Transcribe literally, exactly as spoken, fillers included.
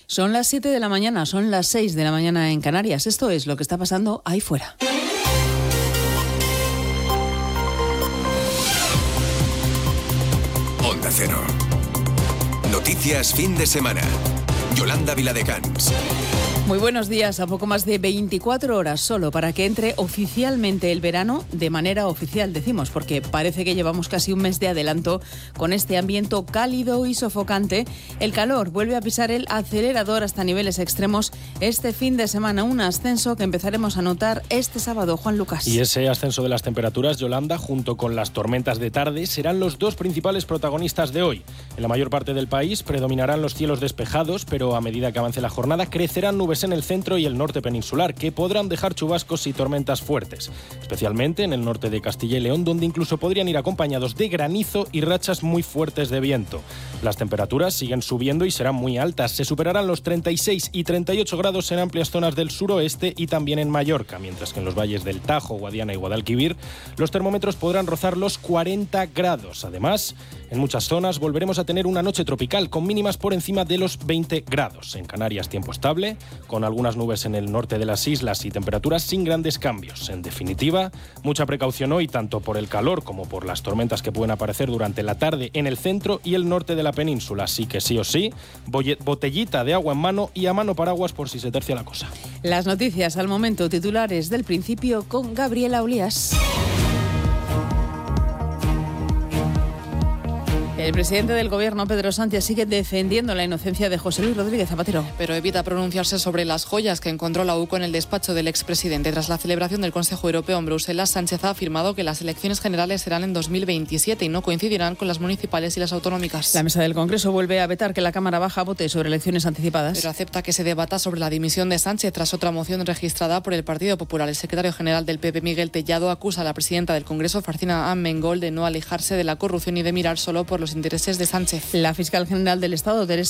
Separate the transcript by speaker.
Speaker 1: Son las siete de la mañana, son las seis de la mañana en Canarias. Esto es lo que está pasando ahí fuera.
Speaker 2: Onda Cero. Noticias fin de semana. Yolanda Viladecans.
Speaker 1: Muy buenos días. A poco más de veinticuatro horas solo para que entre oficialmente el verano, de manera oficial decimos, porque parece que llevamos casi un mes de adelanto con este ambiente cálido y sofocante. El calor vuelve a pisar el acelerador hasta niveles extremos este fin de semana, un ascenso que empezaremos a notar este sábado. Juan Lucas.
Speaker 3: Y ese ascenso de las temperaturas, Yolanda, junto con las tormentas de tarde, serán los dos principales protagonistas de hoy. En la mayor parte del país predominarán los cielos despejados, pero a medida que avance la jornada crecerán nubes en el centro y el norte peninsular, que podrán dejar chubascos y tormentas fuertes, especialmente en el norte de Castilla y León, donde incluso podrían ir acompañados de granizo y rachas muy fuertes de viento. Las temperaturas siguen subiendo y serán muy altas. Se superarán los treinta y seis y treinta y ocho grados en amplias zonas del suroeste y también en Mallorca, mientras que en los valles del Tajo, Guadiana y Guadalquivir los termómetros podrán rozar los cuarenta grados. Además, en muchas zonas volveremos a tener una noche tropical con mínimas por encima de los veinte grados. En Canarias, tiempo estable, con algunas nubes en el norte de las islas y temperaturas sin grandes cambios. En definitiva, mucha precaución hoy tanto por el calor como por las tormentas que pueden aparecer durante la tarde en el centro y el norte de la península. Así que sí o sí, botellita de agua en mano y a mano paraguas por si se tercia la cosa.
Speaker 1: Las noticias al momento, titulares del principio con Gabriela Olías. El presidente del Gobierno, Pedro Sánchez, sigue defendiendo la inocencia de José Luis Rodríguez Zapatero.
Speaker 4: Pero evita pronunciarse sobre las joyas que encontró la U C O en el despacho del expresidente. Tras la celebración del Consejo Europeo en Bruselas, Sánchez ha afirmado que las elecciones generales serán en dos mil veintisiete y no coincidirán con las municipales y las autonómicas.
Speaker 1: La mesa del Congreso vuelve a vetar que la Cámara Baja vote sobre elecciones anticipadas.
Speaker 4: Pero acepta que se debata sobre la dimisión de Sánchez tras otra moción registrada por el Partido Popular. El secretario general del P P, Miguel Tellado, acusa a la presidenta del Congreso, Francina Armengol, de no alejarse de la corrupción y de mirar solo por los intereses de Sánchez.
Speaker 1: La fiscal general del Estado, Teresa